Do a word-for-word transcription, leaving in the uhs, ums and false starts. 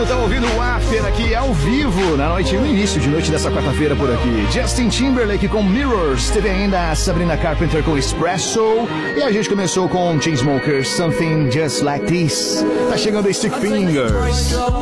ouvindo, tá ouvindo o After aqui ao vivo, na noite, no início de noite dessa quarta-feira por aqui. Justin Timberlake com Mirrors, teve ainda a Sabrina Carpenter com Espresso, e a gente começou com Chainsmokers, Something Just Like This. Tá chegando Stick Fingers.